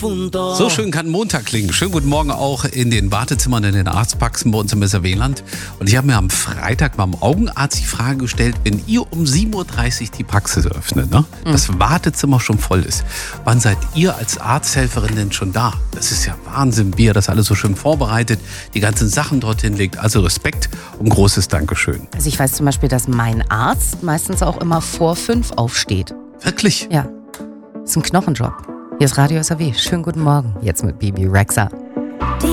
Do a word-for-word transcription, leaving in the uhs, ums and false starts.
punto. So schön kann Montag klingen. Schönen guten Morgen auch in den Wartezimmern, in den Arztpraxen bei uns im S R W-Land. Und ich habe mir am Freitag beim Augenarzt die Frage gestellt, wenn ihr um sieben Uhr dreißig die Praxis öffnet, ne, mhm. das Wartezimmer schon voll ist, wann seid ihr als Arzthelferin denn schon da? Das ist ja Wahnsinn, wie ihr das alles so schön vorbereitet, die ganzen Sachen dorthin legt. Also Respekt und großes Dankeschön. Also ich weiß zum Beispiel, dass mein Arzt meistens auch immer vor fünf aufsteht. Wirklich? Ja, ist ein Knochenjob. Hier ist Radio S R W. Schönen guten Morgen. Jetzt mit Bibi Rexha.